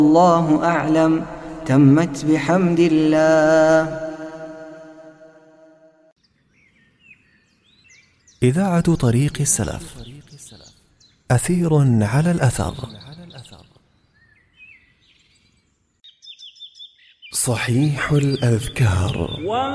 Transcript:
والله أعلم. تمت بحمد الله. إذاعة طريق السلف، أثير على الأثر. صحيح الأذكار.